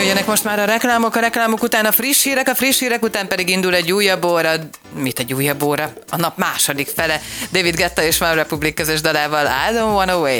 jöjjenek most már a reklámok után a friss hírek után pedig indul egy újabb óra. Mit egy újabb óra? A nap második fele. David Guetta és One Republic közös dalával I Don't Wanna Wait.